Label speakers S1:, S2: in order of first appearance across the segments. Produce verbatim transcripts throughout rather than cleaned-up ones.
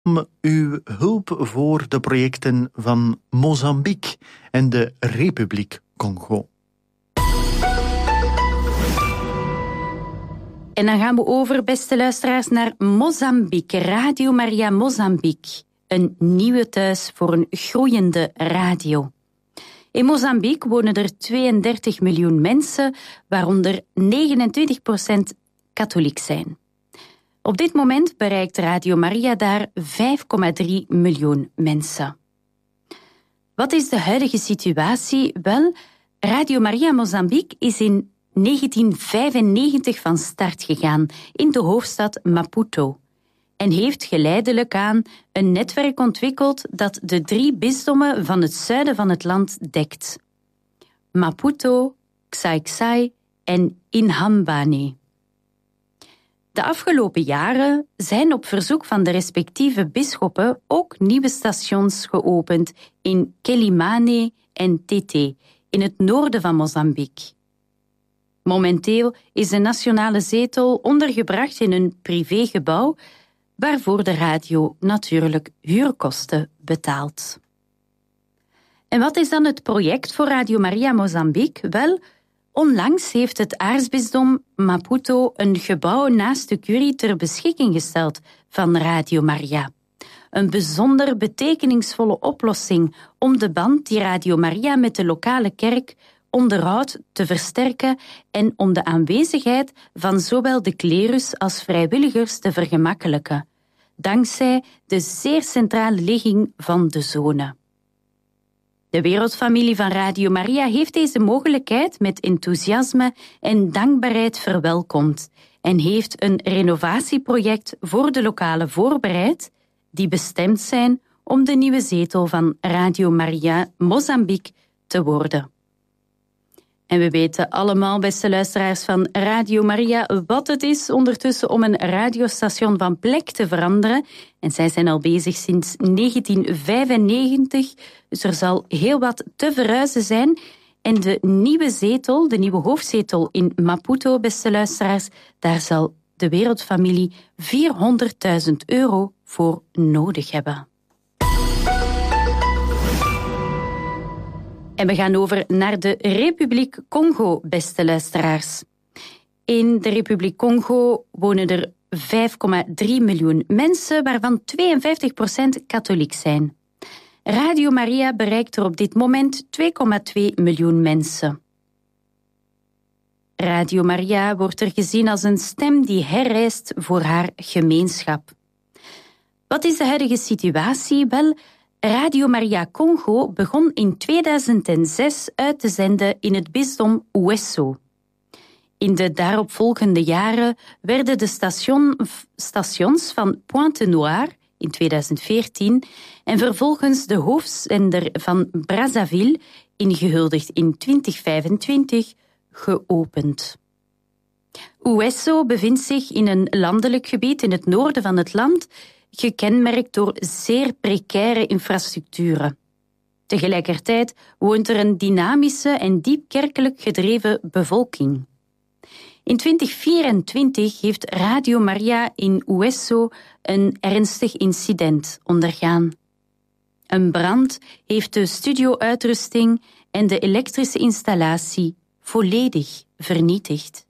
S1: uw hulp voor de projecten van Mozambique en de Republiek Congo.
S2: En dan gaan we over, beste luisteraars, naar Mozambique. Radio Maria Mozambique. Een nieuwe thuis voor een groeiende radio. In Mozambique wonen er tweeëndertig miljoen mensen, waaronder negenentwintig procent katholiek zijn. Op dit moment bereikt Radio Maria daar vijf komma drie miljoen mensen. Wat is de huidige situatie? Wel, Radio Maria Mozambique is in negentien vijfennegentig van start gegaan in de hoofdstad Maputo en heeft geleidelijk aan een netwerk ontwikkeld dat de drie bisdommen van het zuiden van het land dekt. Maputo, Xai-Xai en Inhambane. De afgelopen jaren zijn op verzoek van de respectieve bisschoppen ook nieuwe stations geopend in Quelimane en Tete, in het noorden van Mozambique. Momenteel is de nationale zetel ondergebracht in een privégebouw, waarvoor de radio natuurlijk huurkosten betaalt. En wat is dan het project voor Radio Maria Mozambique? Wel, onlangs heeft het aartsbisdom Maputo een gebouw naast de curie ter beschikking gesteld van Radio Maria. Een bijzonder betekenisvolle oplossing om de band die Radio Maria met de lokale kerk onderhoudt te versterken en om de aanwezigheid van zowel de klerus als vrijwilligers te vergemakkelijken, dankzij de zeer centrale ligging van de zone. De wereldfamilie van Radio Maria heeft deze mogelijkheid met enthousiasme en dankbaarheid verwelkomd en heeft een renovatieproject voor de lokale voorbereid die bestemd zijn om de nieuwe zetel van Radio Maria Mozambique te worden. En we weten allemaal, beste luisteraars van Radio Maria, wat het is ondertussen om een radiostation van plek te veranderen. En zij zijn al bezig sinds negentien vijfennegentig, dus er zal heel wat te verhuizen zijn. En de nieuwe zetel, de nieuwe hoofdzetel in Maputo, beste luisteraars, daar zal de wereldfamilie vierhonderdduizend euro voor nodig hebben. En we gaan over naar de Republiek Congo, beste luisteraars. In de Republiek Congo wonen er vijf komma drie miljoen mensen, waarvan tweeënvijftig procent katholiek zijn. Radio Maria bereikt er op dit moment twee komma twee miljoen mensen. Radio Maria wordt er gezien als een stem die herrijst voor haar gemeenschap. Wat is de huidige situatie? Wel, Radio Maria Congo begon in tweeduizend zes uit te zenden in het bisdom Ouesso. In de daaropvolgende jaren werden de station, stations van Pointe-Noire in tweeduizend veertien en vervolgens de hoofdzender van Brazzaville, ingehuldigd in twintig vijfentwintig, geopend. Ouesso bevindt zich in een landelijk gebied in het noorden van het land, gekenmerkt door zeer precaire infrastructuren. Tegelijkertijd woont er een dynamische en diep kerkelijk gedreven bevolking. In twintig vierentwintig heeft Radio Maria in Ouesso een ernstig incident ondergaan. Een brand heeft de studio-uitrusting en de elektrische installatie volledig vernietigd.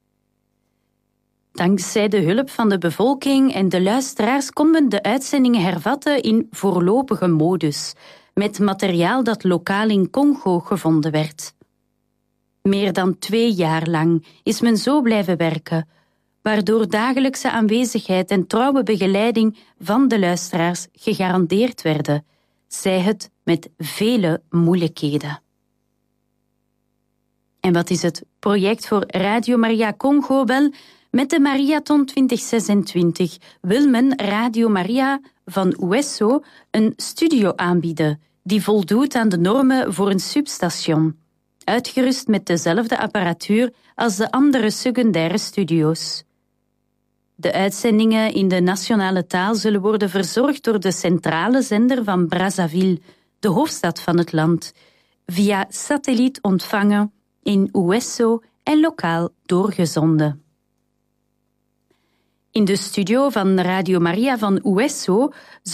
S2: Dankzij de hulp van de bevolking en de luisteraars kon men de uitzendingen hervatten in voorlopige modus, met materiaal dat lokaal in Congo gevonden werd. Meer dan twee jaar lang is men zo blijven werken, waardoor dagelijkse aanwezigheid en trouwe begeleiding van de luisteraars gegarandeerd werden, zij het met vele moeilijkheden. En wat is het project voor Radio Maria Congo? Wel, met de Mariathon twintig zesentwintig wil men Radio Maria van Ouesso een studio aanbieden die voldoet aan de normen voor een substation, uitgerust met dezelfde apparatuur als de andere secundaire studio's. De uitzendingen in de nationale taal zullen worden verzorgd door de centrale zender van Brazzaville, de hoofdstad van het land, via satelliet ontvangen in Ouesso en lokaal doorgezonden. In de studio van Radio Maria van Ueso